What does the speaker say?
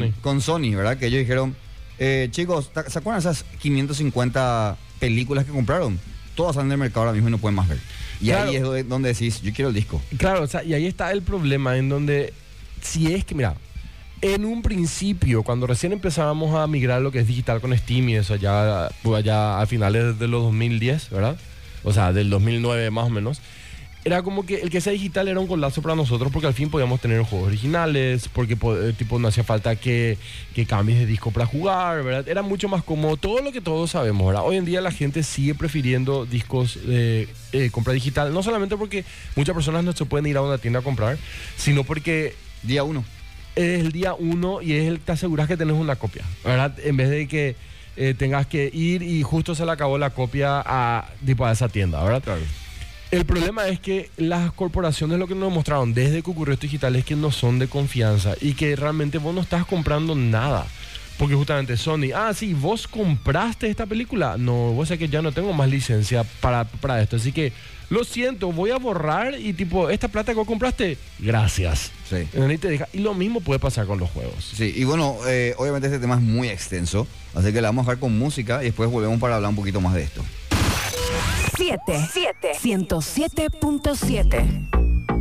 con Sony, ¿verdad? Que ellos dijeron, chicos, ¿se acuerdan esas 550 películas que compraron? Todas salen del mercado ahora mismo y no pueden más ver. Y claro, ahí es donde decís, yo quiero el disco. Claro, o sea, y ahí está el problema en donde, si es que, mira, en un principio, cuando recién empezábamos a migrar lo que es digital con Steam y eso, ya a finales de los 2010, ¿verdad? O sea, del 2009 más o menos. Era como que el que sea digital era un golazo para nosotros porque al fin podíamos tener juegos originales, porque tipo no hacía falta que cambies de disco para jugar, ¿verdad? Era mucho más cómodo, todo lo que todos sabemos, ¿verdad? Hoy en día la gente sigue prefiriendo discos compra digital, no solamente porque muchas personas no se pueden ir a una tienda a comprar, sino porque... Día 1. Es el día 1 y es el te aseguras que tenés una copia, ¿verdad? En vez de que tengas que ir y justo se le acabó la copia a esa tienda, ¿verdad? Claro. El problema es que las corporaciones lo que nos mostraron desde que ocurrió esto digital es que no son de confianza y que realmente vos no estás comprando nada. Porque justamente Sony, sí, vos compraste esta película. No, vos sabés que ya no tengo más licencia para esto. Así que, lo siento, voy a borrar y tipo, esta plata que vos compraste, gracias. Sí. Y lo mismo puede pasar con los juegos. Sí, y bueno, obviamente este tema es muy extenso, así que la vamos a dejar con música y después volvemos para hablar un poquito más de esto. 107.7